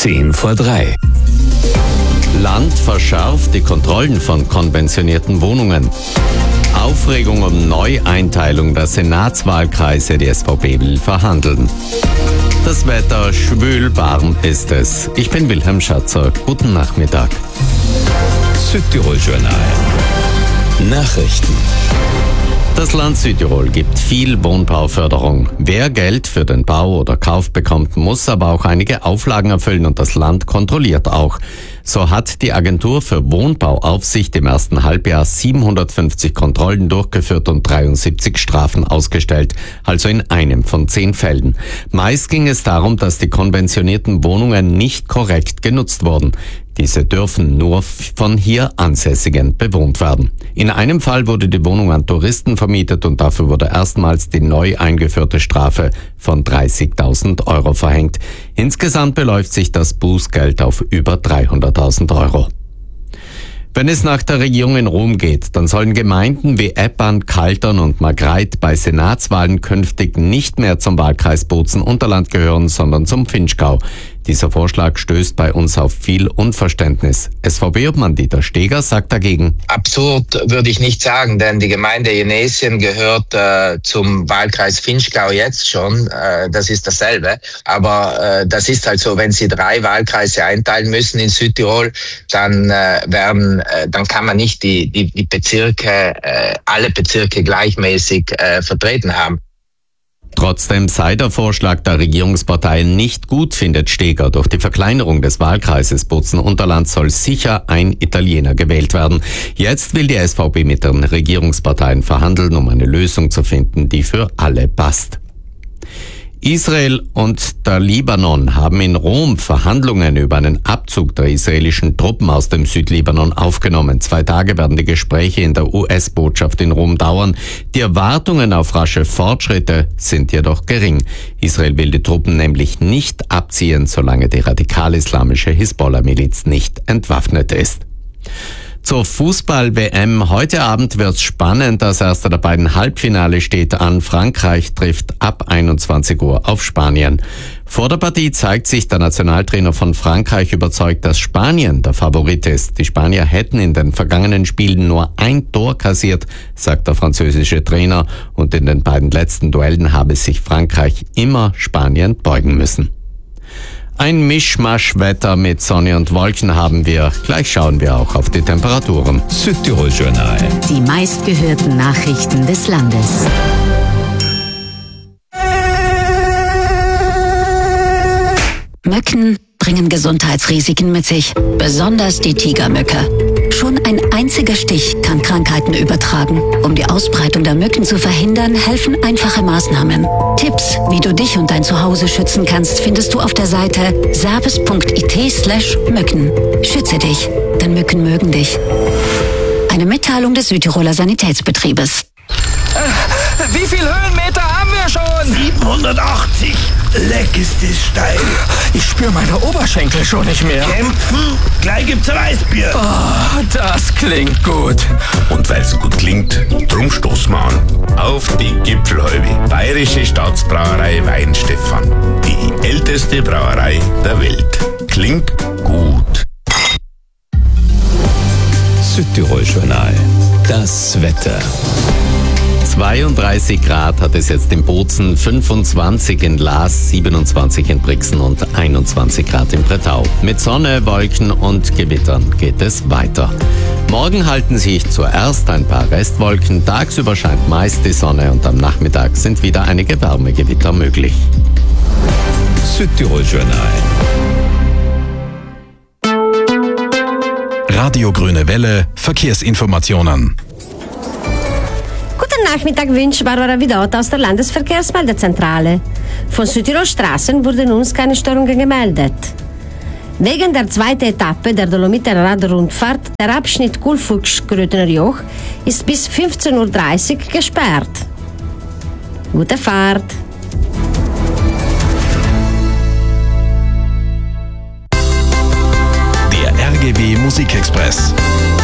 2:10. Land verschärft die Kontrollen von konventionierten Wohnungen. Aufregung um Neueinteilung der Senatswahlkreise, die SVP will verhandeln. Das Wetter schwül warm ist es. Ich bin Wilhelm Schatzer. Guten Nachmittag. Südtirol-Journal. Nachrichten. Das Land Südtirol gibt viel Wohnbauförderung. Wer Geld für den Bau oder Kauf bekommt, muss aber auch einige Auflagen erfüllen und das Land kontrolliert auch. So hat die Agentur für Wohnbauaufsicht im ersten Halbjahr 750 Kontrollen durchgeführt und 73 Strafen ausgestellt, also in einem von 10 Fällen. Meist ging es darum, dass die konventionierten Wohnungen nicht korrekt genutzt wurden. Diese dürfen nur von hier Ansässigen bewohnt werden. In einem Fall wurde die Wohnung an Touristen vermietet und dafür wurde erstmals die neu eingeführte Strafe von 30.000 Euro verhängt. Insgesamt beläuft sich das Bußgeld auf über 300.000 Euro. Wenn es nach der Regierung in Rom geht, dann sollen Gemeinden wie Eppan, Kaltern und Margreid bei Senatswahlen künftig nicht mehr zum Wahlkreis Bozen-Unterland gehören, sondern zum Vinschgau. Dieser Vorschlag stößt bei uns auf viel Unverständnis. SVP-Obmann Dieter Steger sagt dagegen: Absurd würde ich nicht sagen, denn die Gemeinde Jenesien gehört zum Wahlkreis Vinschgau jetzt schon. Das ist dasselbe. Aber das ist halt so, wenn Sie 3 Wahlkreise einteilen müssen in Südtirol, dann kann man nicht die Bezirke, alle Bezirke gleichmäßig vertreten haben. Trotzdem sei der Vorschlag der Regierungsparteien nicht gut, findet Steger. Durch die Verkleinerung des Wahlkreises Bozen-Unterland soll sicher ein Italiener gewählt werden. Jetzt will die SVP mit den Regierungsparteien verhandeln, um eine Lösung zu finden, die für alle passt. Israel und der Libanon haben in Rom Verhandlungen über einen Abzug der israelischen Truppen aus dem Südlibanon aufgenommen. 2 Tage werden die Gespräche in der US-Botschaft in Rom dauern. Die Erwartungen auf rasche Fortschritte sind jedoch gering. Israel will die Truppen nämlich nicht abziehen, solange die radikal-islamische Hisbollah-Miliz nicht entwaffnet ist. Zur Fußball-WM. Heute Abend wird's spannend. Das erste der beiden Halbfinale steht an. Frankreich trifft ab 21 Uhr auf Spanien. Vor der Partie zeigt sich der Nationaltrainer von Frankreich überzeugt, dass Spanien der Favorit ist. Die Spanier hätten in den vergangenen Spielen nur 1 Tor kassiert, sagt der französische Trainer. Und in den beiden letzten Duellen habe sich Frankreich immer Spanien beugen müssen. Ein Mischmasch-Wetter mit Sonne und Wolken haben wir. Gleich schauen wir auch auf die Temperaturen. Südtirol-Journal. Die meistgehörten Nachrichten des Landes. Mücken bringen Gesundheitsrisiken mit sich, besonders die Tigermücke. Schon ein einziger Stich kann Krankheiten übertragen. Um die Ausbreitung der Mücken zu verhindern, helfen einfache Maßnahmen. Tipps, wie du dich und dein Zuhause schützen kannst, findest du auf der Seite serbes.it/Mücken. Schütze dich, denn Mücken mögen dich. Eine Mitteilung des Südtiroler Sanitätsbetriebes. Wie viel Höhenmeter haben wir schon? 780. Leck ist es steil. Ich spüre meine Oberschenkel schon nicht mehr. Kämpfen? Gleich gibt's Weißbier. Oh, das klingt gut. Und weil's gut klingt, drum stoßen wir an. Auf die Gipfelhalbe. Bayerische Staatsbrauerei Weinstefan. Die älteste Brauerei der Welt. Klingt gut. Südtirol-Journal. Das Wetter. 32 Grad hat es jetzt in Bozen, 25 in Laas, 27 in Brixen und 21 Grad in Bretau. Mit Sonne, Wolken und Gewittern geht es weiter. Morgen halten sich zuerst ein paar Restwolken, tagsüber scheint meist die Sonne und am Nachmittag sind wieder einige Wärmegewitter möglich. Südtirol-Journal. Radio Grüne Welle, Verkehrsinformationen. Guten Nachmittag wünscht Barbara Vidot aus der Landesverkehrsmeldezentrale. Von Südtirol Straßen wurden uns keine Störungen gemeldet. Wegen der 2. Etappe der Dolomiten-Radrundfahrt, der Abschnitt Kulfuchs-Grötener Joch, ist bis 15.30 Uhr gesperrt. Gute Fahrt! Der RGW Musikexpress.